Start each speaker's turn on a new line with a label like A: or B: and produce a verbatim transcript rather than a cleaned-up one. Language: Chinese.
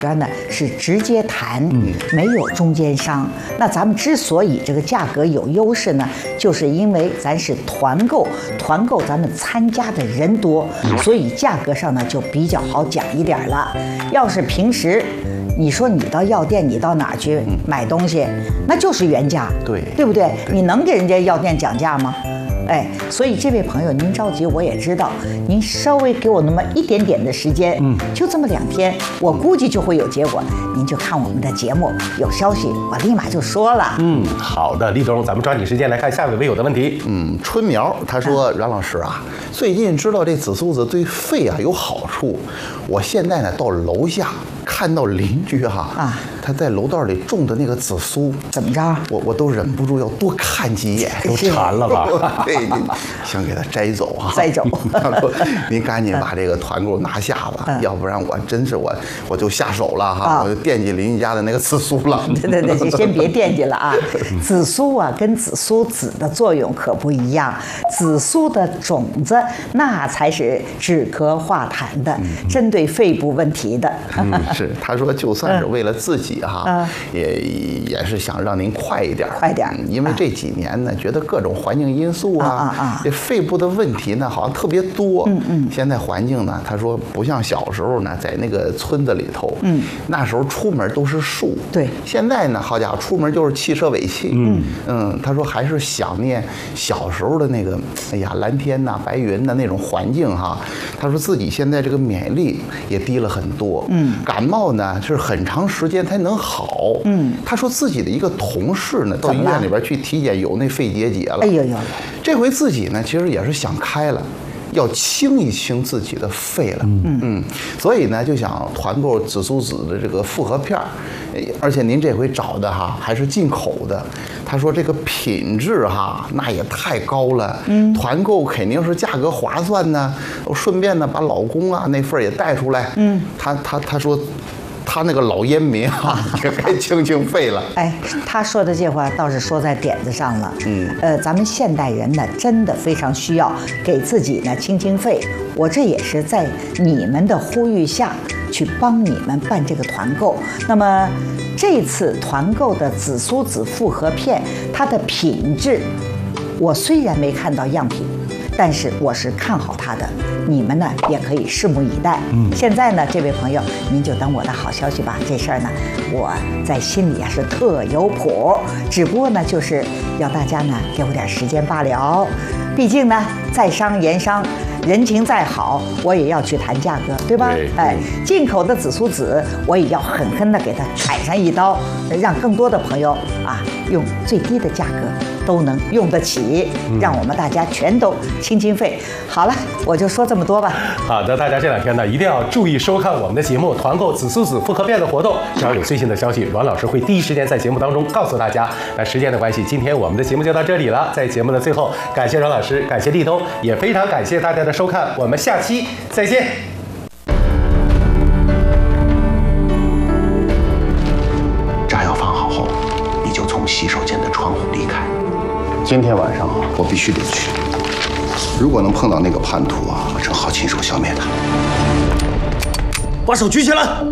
A: 呢是直接谈，没有中间商。那咱们之所以这个价格有优势呢，就是因为咱是团购，团购咱们参加的人多，所以价格上呢就比较好讲一点了。要是平时，你说你到药店，你到哪去买东西，那就是原价，
B: 对，
A: 对不对？你能给人家药店讲价吗？哎，所以这位朋友，您着急我也知道，您稍微给我那么一点点的时间，嗯，就这么两天，我估计就会有结果。您就看我们的节目，有消息我立马就说了。
C: 嗯，好的，厉总，咱们抓紧时间来看下一位微友的问题。
B: 嗯，春苗他说，阮老师啊，最近知道这紫苏子对肺啊有好处，我现在呢到楼下看到邻居哈啊，他在楼道里种的那个紫苏，
A: 怎么着？
B: 我我都忍不住要多看几眼，
C: 都馋了吧？
B: 对，想给他摘走啊，
A: 摘走。
B: 他说：“您赶紧把这个团购拿下吧，嗯、要不然我真是我我就下手了哈，啊、我就惦记邻居家的那个紫苏了。”
A: 对对对，先别惦记了啊！紫苏啊，跟紫苏籽的作用可不一样。紫苏的种子那才是止咳化痰的，嗯、针对肺部问题的。
B: 嗯，是。他说，就算是为了自己哈，嗯、也也是想让您快一点，
A: 快点，
B: 因为这几年呢，觉得各种环境因素啊。啊啊！这肺部的问题呢，好像特别多。嗯嗯。现在环境呢，他说不像小时候呢，在那个村子里头，嗯，那时候出门都是树。
A: 对。
B: 现在呢，好家伙，出门就是汽车尾气。嗯嗯。他说还是想念小时候的那个，哎呀，蓝天呐、白云的那种环境哈。他说自己现在这个免疫力也低了很多。嗯。感冒呢是很长时间才能好。嗯。他说自己的一个同事呢，到医院里边去体检，有那肺结节了。
A: 哎呦呦！
B: 这回自己呢，其实也是想开了，要清一清自己的肺了。嗯嗯，所以呢，就想团购紫苏籽的这个复合片儿，而且您这回找的哈还是进口的。他说这个品质哈那也太高了，嗯，团购肯定是价格划算呢。顺便呢，把老公啊那份也带出来。嗯，他他他说。他那个老烟民啊，也该清清肺了。
A: 哎，他说的这话倒是说在点子上了。嗯，呃，咱们现代人呢，真的非常需要给自己呢清清肺。我这也是在你们的呼吁下去帮你们办这个团购。那么这次团购的紫苏籽复合片，它的品质，我虽然没看到样品，但是我是看好它的。你们呢也可以拭目以待。嗯，现在呢，这位朋友，您就等我的好消息吧。这事儿呢，我在心里啊是特有谱，只不过呢，就是要大家呢给我点时间罢了。毕竟呢，在商言商，人情再好，我也要去谈价格，对吧？对哎，进口的紫苏籽，我也要狠狠的给它踩上一刀，让更多的朋友啊用最低的价格都能用得起，让我们大家全都清清肺。好了，我就说这么多吧。
C: 好的，大家这两天呢一定要注意收看我们的节目，团购紫苏籽复合片的活动，只要有最新的消息，阮老师会第一时间在节目当中告诉大家。那时间的关系，今天我们的节目就到这里了。在节目的最后，感谢阮老师，感谢立冬，也非常感谢大家的收看，我们下期再见。
D: 炸药放好后，你就从洗手间的窗户离开。
B: 今天晚上啊，我必须得去。如果能碰到那个叛徒啊，我正好亲手消灭他。
D: 把手举起来！